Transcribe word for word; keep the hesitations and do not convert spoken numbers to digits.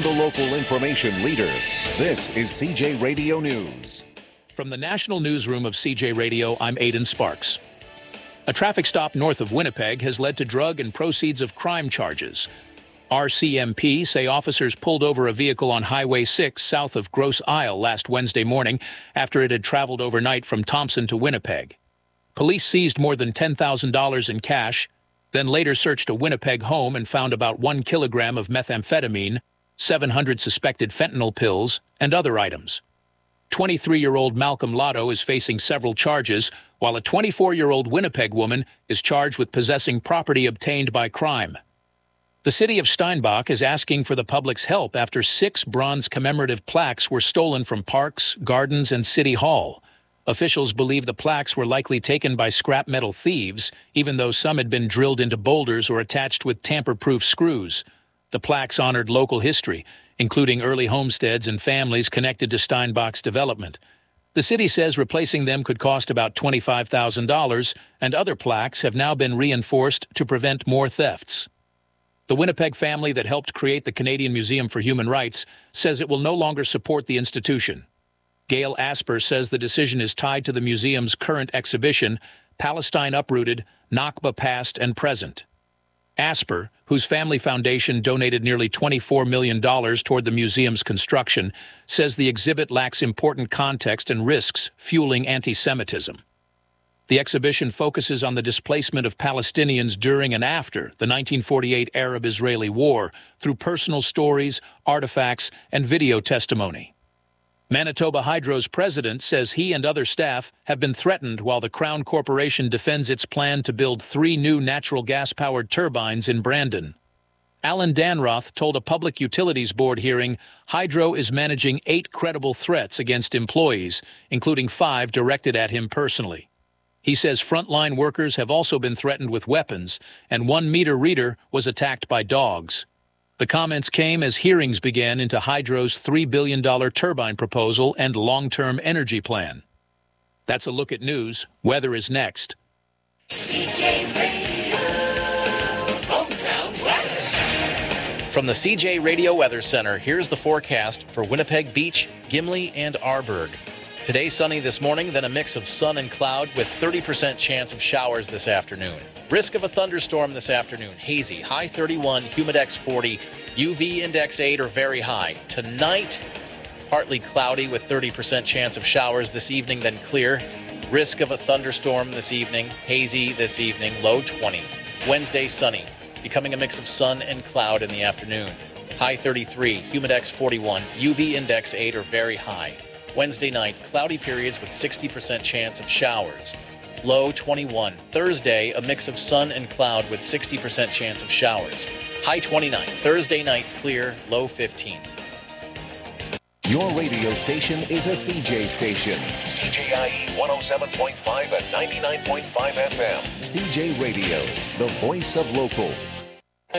the local information leader. This is C J Radio News. From the National Newsroom of C J Radio, I'm Aidan Sparks. A traffic stop north of Winnipeg has led to drug and proceeds of crime charges. R C M P say officers pulled over a vehicle on Highway six south of Grosse Isle last Wednesday morning after it had traveled overnight from Thompson to Winnipeg. Police seized more than ten thousand dollars in cash, then later searched a Winnipeg home and found about one kilogram of methamphetamine, seven hundred suspected fentanyl pills, and other items. twenty-three-year-old Malcolm Lotto is facing several charges, while a twenty-four-year-old Winnipeg woman is charged with possessing property obtained by crime. The city of Steinbach is asking for the public's help after six bronze commemorative plaques were stolen from parks, gardens, and City Hall. Officials believe the plaques were likely taken by scrap metal thieves, even though some had been drilled into boulders or attached with tamper-proof screws. The plaques honored local history, including early homesteads and families connected to Steinbach's development. The city says replacing them could cost about twenty-five thousand dollars, and other plaques have now been reinforced to prevent more thefts. The Winnipeg family that helped create the Canadian Museum for Human Rights says it will no longer support the institution. Gail Asper says the decision is tied to the museum's current exhibition, Palestine Uprooted, Nakba Past and Present. Asper, whose family foundation donated nearly twenty-four million dollars toward the museum's construction, says the exhibit lacks important context and risks fueling anti-Semitism. The exhibition focuses on the displacement of Palestinians during and after the nineteen forty-eight Arab-Israeli War through personal stories, artifacts, and video testimony. Manitoba Hydro's president says he and other staff have been threatened while the Crown Corporation defends its plan to build three new natural gas-powered turbines in Brandon. Alan Danroth told a Public Utilities Board hearing Hydro is managing eight credible threats against employees, including five directed at him personally. He says frontline workers have also been threatened with weapons, and one meter reader was attacked by dogs. The comments came as hearings began into Hydro's three billion dollars turbine proposal and long-term energy plan. That's a look at news. Weather is next. C J Radio, hometown weather. From the C J Radio Weather Center, here's the forecast for Winnipeg Beach, Gimli, and Arborg. Today sunny this morning, then a mix of sun and cloud with thirty percent chance of showers this afternoon. Risk of a thunderstorm this afternoon, hazy, high thirty-one, humidex forty, U V index eight or very high. Tonight, partly cloudy with thirty percent chance of showers this evening, then clear. Risk of a thunderstorm this evening, hazy this evening, low twenty. Wednesday, sunny, becoming a mix of sun and cloud in the afternoon. High thirty-three, humidex forty-one, U V index eight or very high. Wednesday night, cloudy periods with sixty percent chance of showers. Low twenty-one. Thursday, a mix of sun and cloud with sixty percent chance of showers. High twenty-nine. Thursday night, clear, low fifteen. Your radio station is a C J station. C J I E one oh seven point five and ninety-nine point five F M. C J Radio, the voice of local.